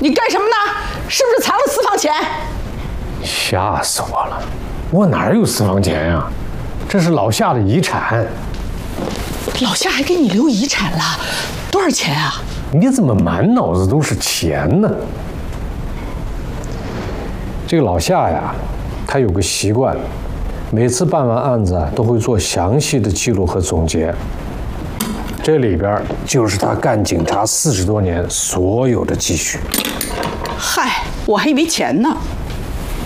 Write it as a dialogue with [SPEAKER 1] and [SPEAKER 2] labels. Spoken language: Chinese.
[SPEAKER 1] 你干什么呢？是不是藏了私房钱？
[SPEAKER 2] 吓死我了！我哪有私房钱呀？这是老夏的遗产。
[SPEAKER 1] 老夏还给你留遗产了，多少钱啊？
[SPEAKER 2] 你怎么满脑子都是钱呢？这个老夏呀，他有个习惯，每次办完案子都会做详细的记录和总结。这里边就是他干警察40多年所有的积蓄。
[SPEAKER 1] 嗨，我还以为钱呢。